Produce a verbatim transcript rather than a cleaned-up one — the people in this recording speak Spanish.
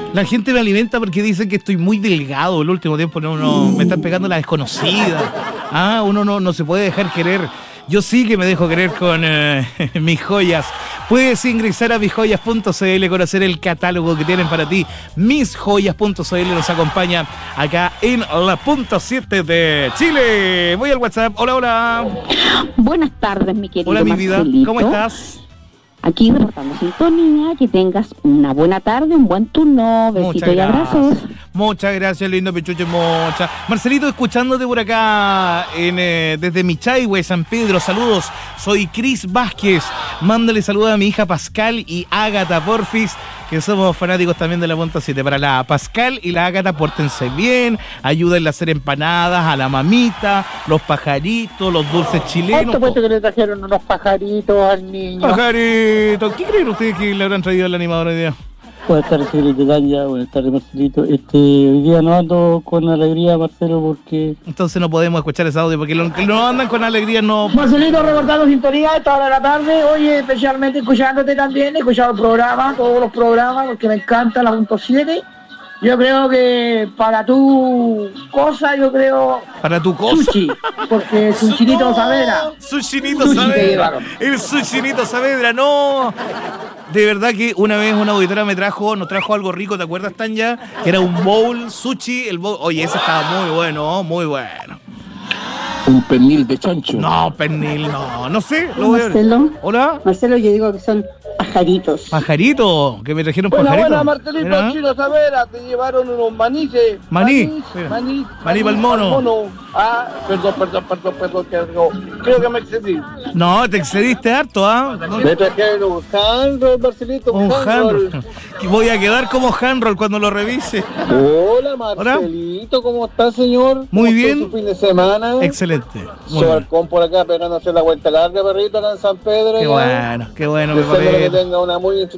La gente me alimenta porque dicen que estoy muy delgado. El último tiempo no, no, me están pegando la desconocida. Ah, uno no, no se puede dejar querer. Yo sí que me dejo querer con eh, mis joyas. Puedes ingresar a mis joyas punto c l, conocer el catálogo que tienen para ti. mis joyas punto c l nos acompaña acá en la punto siete de Chile. Voy al WhatsApp. Hola, hola. Buenas tardes, mi querido Hola, mi vida. Marcelito. ¿Cómo estás? Aquí reportando sintonía, que tengas una buena tarde, un buen turno, besitos y abrazos. Muchas gracias, lindo Pichuche, muchas. Marcelito, escuchándote por acá en, eh, desde Michaihue, San Pedro, saludos. Soy Cris Vázquez. Mándale saludos a mi hija Pascal y Ágata, porfis, que somos fanáticos también de la punto siete. Para la Pascal y la Ágata, pórtense bien, ayúdenle a hacer empanadas, a la mamita, los pajaritos, los dulces chilenos. ¿Cuánto cuesta que le trajeron unos pajaritos al niño? Pajaritos, ¿qué creen ustedes que le habrán traído al animador hoy día? Buenas tardes, secretaria. Buenas tardes, Marcelito. Este, hoy día no ando con alegría, Marcelo, porque... Entonces no podemos escuchar ese audio, porque los que no andan con alegría no... Marcelito, reportando sintonía a esta hora de la tarde. Oye, especialmente escuchándote también, he escuchado el programa, todos los programas, porque me encanta la punto siete. Yo creo que para tu cosa, yo creo... ¿Para tu cosa? Sushi, porque Suchinito Saavedra. Suchinito Sushi Saavedra. te llevaron. El Suchinito Saavedra, no. De verdad que una vez una auditora me trajo, nos trajo algo rico, ¿te acuerdas, Tanya? Que era un bowl, sushi, el bowl. Oye, ese estaba muy bueno, muy bueno. Un pernil de chancho. No, pernil, no, no sé. Lo voy a ver. Marcelo. Hola. Marcelo, yo digo que son pajaritos. Pajarito, que me trajeron Buena, pajarito. buena, Marcelito, Mira. Chino Saavedra, te llevaron unos manices. Maní, Manís, mira. maní, Maní pa'l mono. Ah, perdón, perdón, perdón, perdón, que algo. Creo que me excedí. No, te excediste harto, ¿ah? Me trajeron un handroll, Marcelito, Un un handroll. handroll. Voy a quedar como handroll cuando lo revise. Hola, Marcelito, ¿cómo está, señor? Muy ¿Cómo bien. estuvo su fin de semana? Excelente. Muy Su bien. balcón por acá pegándose la vuelta larga, perrito, acá en San Pedro. Qué ya. bueno, qué bueno, mi Deseándole que papel. tenga una muy